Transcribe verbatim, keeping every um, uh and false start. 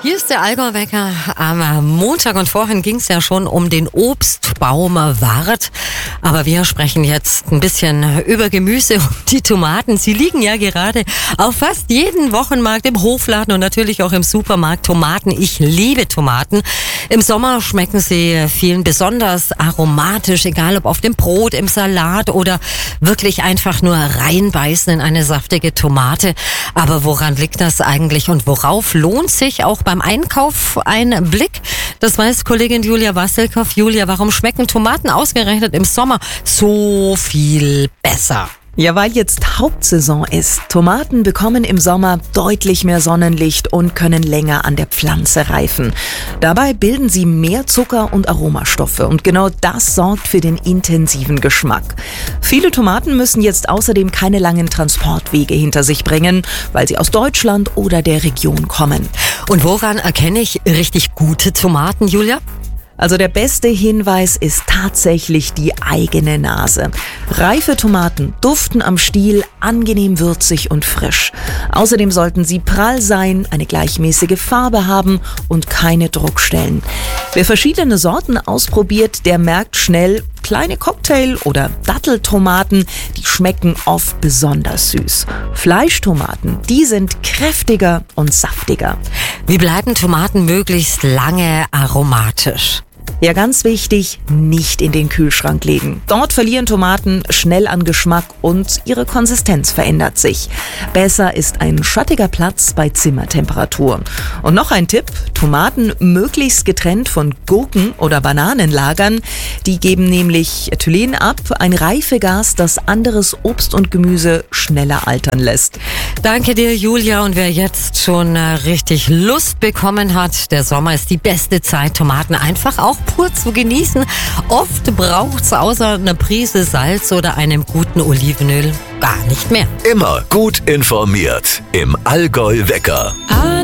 Hier ist der Allgäu-Wecker am Montag und vorhin ging es ja schon um den Obstbaum Wart. Aber wir sprechen jetzt ein bisschen über Gemüse und die Tomaten. Sie liegen ja gerade auf fast jedem Wochenmarkt, im Hofladen und natürlich auch im Supermarkt. Tomaten, ich liebe Tomaten. Im Sommer schmecken sie vielen besonders aromatisch, egal ob auf dem Brot, im Salat oder wirklich einfach nur reinbeißen in eine saftige Tomate. Aber woran liegt das eigentlich und worauf lohnt sich auch beim Einkauf ein Blick? Das weiß Kollegin Julia Wassilkow. Julia, warum schmecken Tomaten ausgerechnet im Sommer so viel besser? Ja, weil jetzt Hauptsaison ist. Tomaten bekommen im Sommer deutlich mehr Sonnenlicht und können länger an der Pflanze reifen. Dabei bilden sie mehr Zucker und Aromastoffe und genau das sorgt für den intensiven Geschmack. Viele Tomaten müssen jetzt außerdem keine langen Transportwege hinter sich bringen, weil sie aus Deutschland oder der Region kommen. Und woran erkenne ich richtig gute Tomaten, Julia? Also der beste Hinweis ist tatsächlich die eigene Nase. Reife Tomaten duften am Stiel angenehm würzig und frisch. Außerdem sollten sie prall sein, eine gleichmäßige Farbe haben und keine Druckstellen. Wer verschiedene Sorten ausprobiert, der merkt schnell, kleine Cocktail- oder Datteltomaten, die schmecken oft besonders süß. Fleischtomaten, die sind kräftiger und saftiger. Wie bleiben Tomaten möglichst lange aromatisch? Ja, ganz wichtig, nicht in den Kühlschrank legen. Dort verlieren Tomaten schnell an Geschmack und ihre Konsistenz verändert sich. Besser ist ein schattiger Platz bei Zimmertemperatur. Und noch ein Tipp, Tomaten möglichst getrennt von Gurken oder Bananen lagern. Die geben nämlich Ethylen ab, ein Reifegas, das anderes Obst und Gemüse schneller altern lässt. Danke dir, Julia. Und wer jetzt schon richtig Lust bekommen hat, der Sommer ist die beste Zeit, Tomaten einfach auch pur zu genießen. Oft braucht's außer einer Prise Salz oder einem guten Olivenöl gar nicht mehr. Immer gut informiert im Allgäu-Wecker.